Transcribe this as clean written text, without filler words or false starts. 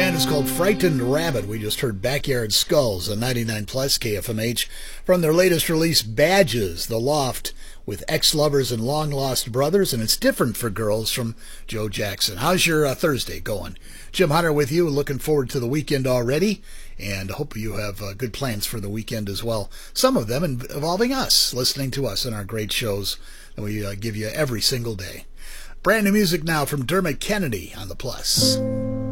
band is called Frightened Rabbit. We just heard Backyard Skulls on 99 Plus KFMH from their latest release, Badges, The Loft, with Ex-Lovers and Long-Lost Brothers, and It's Different for Girls from Joe Jackson. How's your Thursday going? Jim Hunter with you, looking forward to the weekend already, and hope you have good plans for the weekend as well. Some of them involving us, listening to us in our great shows that we give you every single day. Brand new music now from Dermot Kennedy on the Plus.